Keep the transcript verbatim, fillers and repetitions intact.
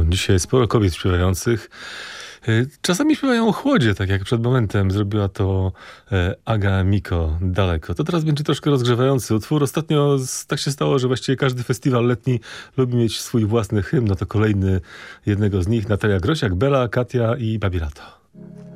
Dzisiaj sporo kobiet śpiewających. Czasami śpiewają o chłodzie, tak jak przed momentem zrobiła to Aga Miko Daleko. To teraz będzie troszkę rozgrzewający utwór. Ostatnio tak się stało, że właściwie każdy festiwal letni lubi mieć swój własny hymn. No to kolejny jednego z nich. Natalia Grosiak, Bela, Katia i Babi Lato.